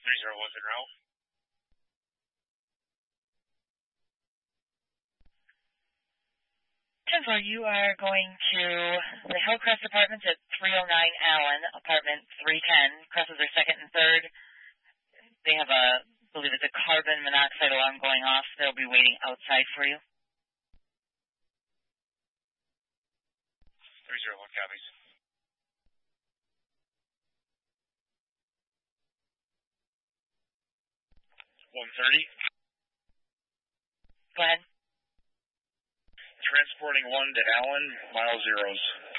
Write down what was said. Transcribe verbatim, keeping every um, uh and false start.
three zero was in route. ten four, you are going to the Hillcrest Apartments at three oh nine Allen, apartment three ten. Crosses are second and third. They have a, I believe it's a carbon monoxide alarm going off. They'll be waiting outside for you. three zero one copies. one thirty. Go ahead. Transporting one to Allen, mile zeros.